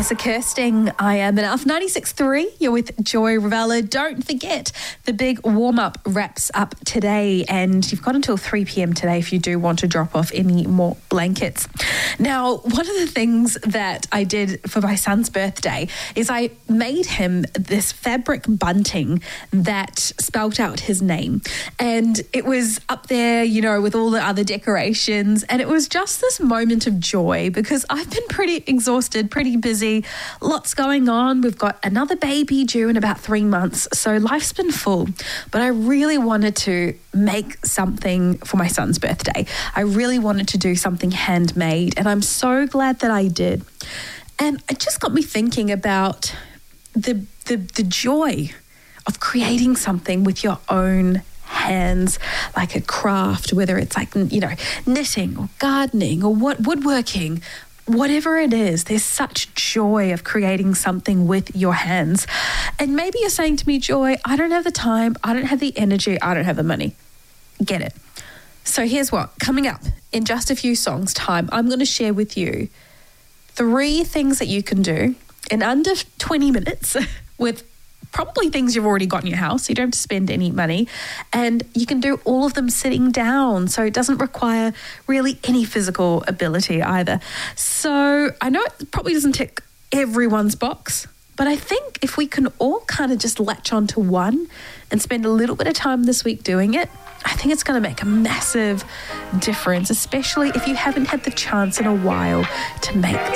There's a Kirsting, I Am Enough. 96.3, you're with Joy Ravella. Don't forget, the big warm-up wraps up today, and you've got until 3 p.m. today if you do want to drop off any more blankets. Now, one of the things that I did for my son's birthday is I made him this fabric bunting that spelt out his name. And it was up there, you know, with all the other decorations. And it was just this moment of joy because I've been pretty exhausted, pretty busy, lots going on. We've got another baby due in about 3 months. So life's been full. But I really wanted to make something for my son's birthday. I really wanted to do something handmade. And I'm so glad that I did. And it just got me thinking about the joy of creating something with your own hands, like a craft, whether it's like, you know, knitting or gardening or woodworking, whatever it is. There's such joy of creating something with your hands. And maybe you're saying to me, Joy, I don't have the time, I don't have the energy, I don't have the money. Get it. So here's what, coming up in just a few songs' time, I'm going to share with you 3 things that you can do in under 20 minutes with probably things you've already got in your house. So you don't have to spend any money, and you can do all of them sitting down. So it doesn't require really any physical ability either. So I know it probably doesn't tick everyone's box, but I think if we can all kind of just latch onto one and spend a little bit of time this week doing it, I think it's going to make a massive difference, especially if you haven't had the chance in a while to make